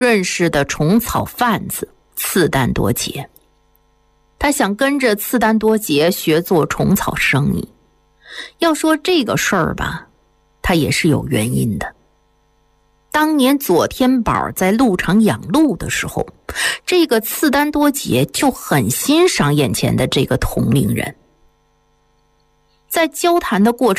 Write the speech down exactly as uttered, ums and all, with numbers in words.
认识的虫草贩子次丹多杰。他想跟着次丹多杰学做虫草生意。要说这个事儿吧，他也是有原因的。当年左天宝在鹿场养鹿的时候，这个次丹多杰就很欣赏眼前的这个同龄人。在交谈的过程